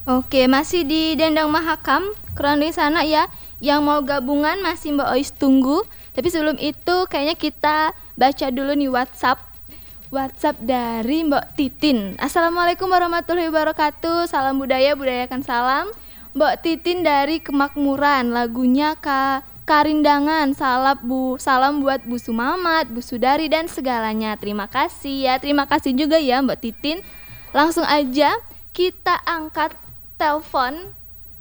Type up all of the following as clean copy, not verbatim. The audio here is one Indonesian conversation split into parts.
Oke, masih di Dendang Mahakam, kurang di sana ya. Yang mau gabungan masih Mbak Ois tunggu. Tapi sebelum itu kayaknya kita baca dulu nih WhatsApp dari Mbak Titin. Assalamualaikum warahmatullahi wabarakatuh. Salam budaya, budayakan salam. Mbak Titin dari Kemakmuran, lagunya Karindangan. Salam buat Bu Sumamat, Bu Sudari dan segalanya. Terima kasih ya. Terima kasih juga ya Mbak Titin. Langsung aja kita angkat telepon.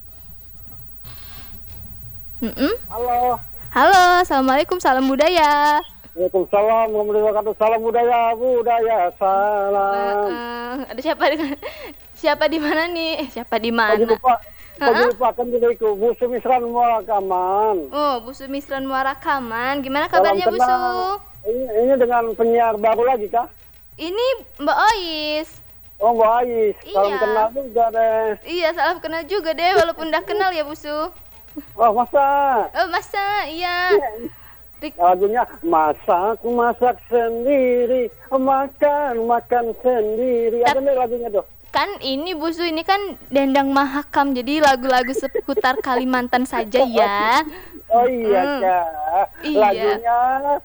Halo. Halo, assalamualaikum, salam budaya. Waalaikumsalam warahmatullahi wabarakatuh. Salam budaya, salam. Ada siapa di mana nih? Siapa di Pagi mana? lupa kan diriku Bu Sumisran Muarakaman. Oh, Bu Sumisran Muarakaman. Gimana Salam kabarnya Bu Su? kenal. Ini dengan penyiar baru lagi kah? Ini Mbak Ois. Oh, Mbak Ais. Salam Iya. kenal juga deh. Iya, salam kenal juga deh walaupun udah kenal ya Bu Su. Oh, masa? Oh, masa? Iya. Lagunya masak sendiri, makan sendiri. Ada nih lagunya tuh. Kan ini Bu Su, ini kan Dendang Mahakam, jadi lagu-lagu seputar Kalimantan saja ya. Oh iya Kak. Iya. Lagunya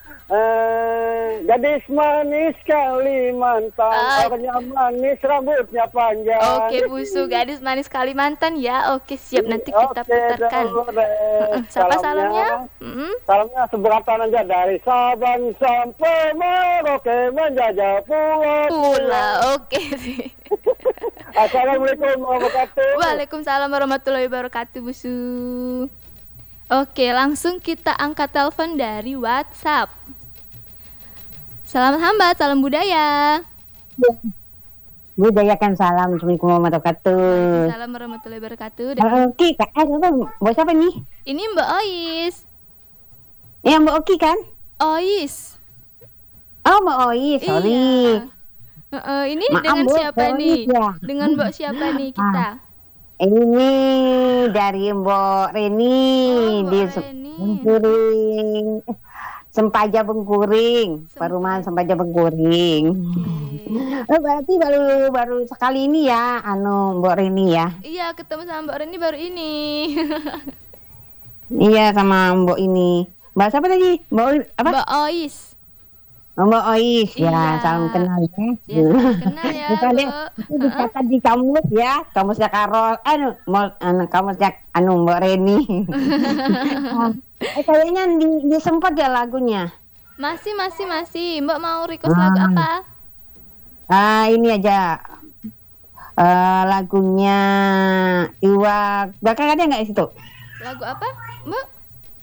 gadis manis Kalimantan, orangnya manis, rambutnya panjang. Oke Bu Su, gadis manis Kalimantan ya. Oke, siap, nanti kita putarkan. Siapa salamnya? Salamnya seberatan aja dari Sabang sampai Merauke menjajah Pula. Oke sih. Assalamualaikum warahmatullahi wabarakatuh. Waalaikumsalam warahmatullahi wabarakatuh Bu Su. Oke, langsung kita angkat telepon dari WhatsApp. Selamat hambat, salam budaya. Budayakan salam. Assalamualaikum warahmatullahi wabarakatuh. Salam warahmatullahi wabarakatuh. Oki, Kak. Buat siapa nih? Ini Mbak Ois. Ya, Mbak Oki kan? Ois. Oh, Mbak Ois, sorry. Iya. Ini Maaf, dengan Bu, siapa Mbak nih? Ois ya. Dengan Mbak siapa nih kita? Ini dari Mbak Reni Mbak di Reni. Bengkuring. Sempaja Bengkuring, perumahan Sempaja Bengkuring. Berarti baru sekali ini ya, Mbak Reni ya. Iya, ketemu sama Mbak Reni baru ini. Iya, sama Mbak ini. Mbak siapa tadi? Apa? Mbak Ois. Mbak Ois, Iya. ya salam kenal ya. Ya, salam kenal ya, Bukan deh, Bu. itu dicatat di kamus ya, kamusnya Karol, kamusnya Mbak Reni. Kayaknya disempat ya lagunya. Masih. Mbak mau request lagu apa? Ini aja. Lagunya Iwak. Belakang ada nggak di situ? Lagu apa, Mbak?